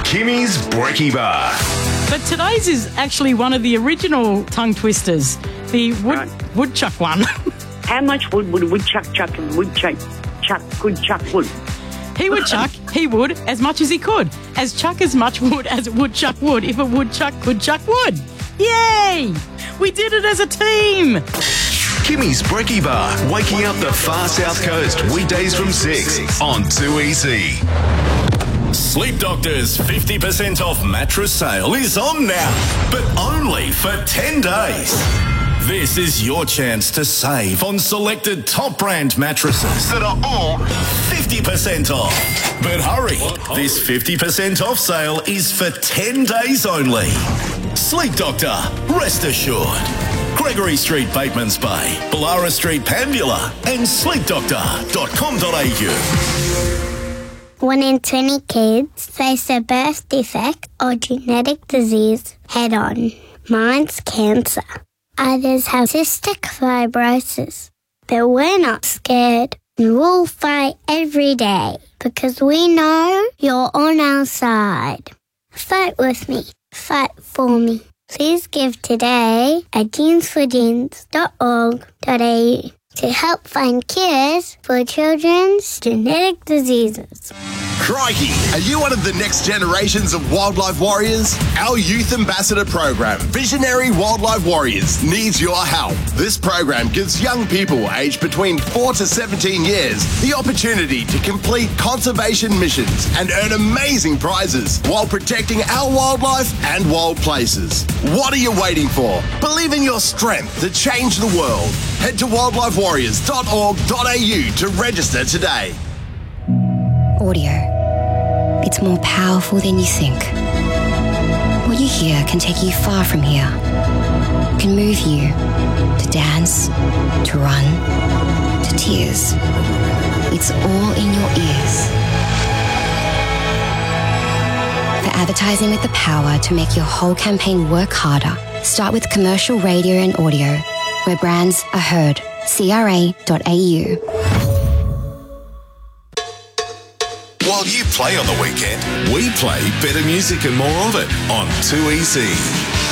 Kimmy's Brekkie Bar. But today's is actually one of the original tongue twisters, the woodchuck one. How much wood would a woodchuck chuck and woodchuck could chuck wood? He would chuck, he would, as much as he could. As chuck as much wood as a woodchuck would if a woodchuck could chuck wood. Yay! We did it as a team! Kimmy's Brekkie Bar, waking up the far south coast, weekdays from 6 on 2EC. Sleep Doctor's 50% off mattress sale is on now, but only for 10 days. This is your chance to save on selected top brand mattresses that are all 50% off. But hurry, this 50% off sale is for 10 days only. Sleep Doctor, rest assured. Gregory Street, Bateman's Bay, Ballara Street, Pambula, and sleepdoctor.com.au. 1 in 20 kids face a birth defect or genetic disease head-on. Mine's cancer. Others have cystic fibrosis. But we're not scared. We'll fight every day because we know you're on our side. Fight with me. Fight for me. Please give today at jeansforjeans.org.au to help find cures for children's genetic diseases. Crikey, are you one of the next generations of wildlife warriors? Our Youth Ambassador program, Visionary Wildlife Warriors, needs your help. This program gives young people aged between 4 to 17 years the opportunity to complete conservation missions and earn amazing prizes while protecting our wildlife and wild places. What are you waiting for? Believe in your strength to change the world. Head to wildlifewarriors.org.au to register today. Audio. It's more powerful than you think. What you hear can take you far from here. It can move you to dance, to run, to tears. It's all in your ears. For advertising with the power to make your whole campaign work harder, start with commercial radio and audio, where brands are heard. CRA.au. While you play on the weekend, we play better music and more of it on 2EC.